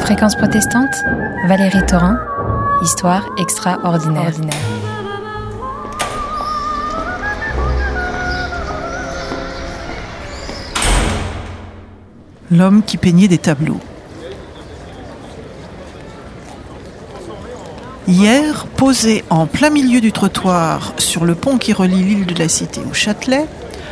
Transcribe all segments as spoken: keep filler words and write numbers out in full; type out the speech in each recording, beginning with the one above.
Fréquence protestante, Valérie Thorin, Histoire extraordinaire. L'homme qui peignait des tableaux. Hier, posé en plein milieu du trottoir sur le pont qui relie l'île de la Cité au Châtelet,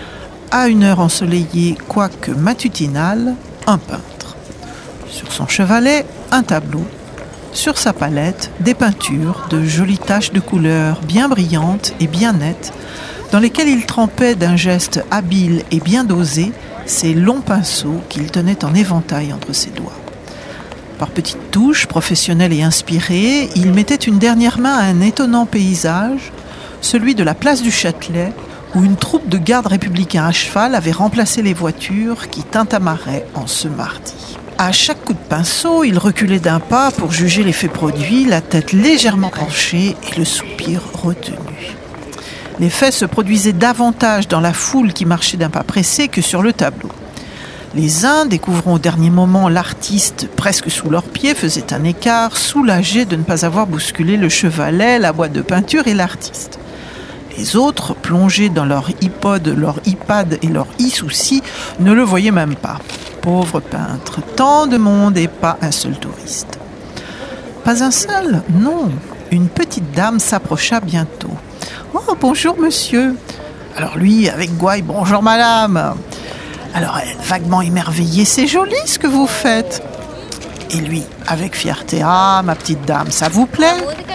à une heure ensoleillée quoique matutinale, un peintre. Sur son chevalet, un tableau. Sur sa palette, des peintures de jolies taches de couleurs bien brillantes et bien nettes, dans lesquelles il trempait d'un geste habile et bien dosé ses longs pinceaux qu'il tenait en éventail entre ses doigts. Par petites touches, professionnelles et inspirées, il mettait une dernière main à un étonnant paysage, celui de la place du Châtelet, où une troupe de gardes républicains à cheval avait remplacé les voitures qui tintamaraient en ce mardi. À chaque coup de pinceau, il reculait d'un pas pour juger l'effet produit, la tête légèrement penchée et le soupir retenu. L'effet se produisait davantage dans la foule qui marchait d'un pas pressé que sur le tableau. Les uns, découvrant au dernier moment l'artiste presque sous leurs pieds, faisaient un écart, soulagés de ne pas avoir bousculé le chevalet, la boîte de peinture et l'artiste. Les autres, plongés dans leur iPod, leur iPad et leur e-souci, ne le voyaient même pas. Pauvre peintre, tant de monde et pas un seul touriste. Pas un seul, non. Une petite dame s'approcha bientôt. « Oh, bonjour monsieur !» Alors lui, avec gouaille, « Bonjour madame !» Alors elle, vaguement émerveillée, « C'est joli ce que vous faites !» Et lui, avec fierté, « Ah, ma petite dame, ça vous plaît ?»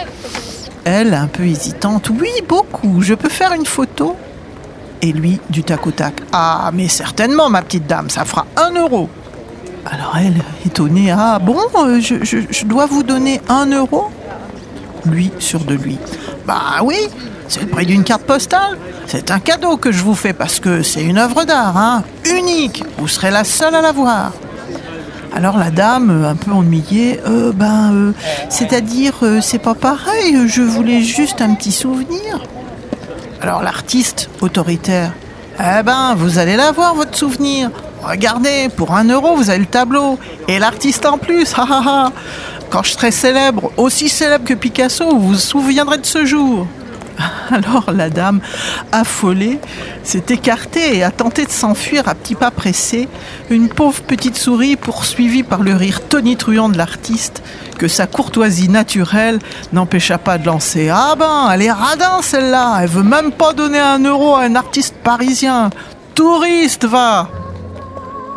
Elle, un peu hésitante, « Oui, beaucoup, je peux faire une photo ?» Et lui, du tac au tac, « Ah, mais certainement, ma petite dame, ça fera un euro !» Alors elle, étonnée, « Ah bon, je, je, je dois vous donner un euro ?» Lui, sûr de lui, « Bah oui, c'est le prix d'une carte postale. C'est un cadeau que je vous fais parce que c'est une œuvre d'art, hein, unique. Vous serez la seule à la voir. » Alors la dame, un peu ennuyée, euh, ben, euh, c'est-à-dire, euh, c'est pas pareil, je voulais juste un petit souvenir. Alors l'artiste, autoritaire, eh ben, vous allez la voir, votre souvenir. Regardez, pour un euro, vous avez le tableau. Et l'artiste en plus, ha ha ha. Quand je serai célèbre, aussi célèbre que Picasso, vous vous souviendrez de ce jour. Alors la dame, affolée, s'est écartée et a tenté de s'enfuir à petits pas pressés, une pauvre petite souris poursuivie par le rire tonitruant de l'artiste, que sa courtoisie naturelle n'empêcha pas de lancer. « Ah ben, elle est radin celle-là, elle veut même pas donner un euro à un artiste parisien. Touriste, va !»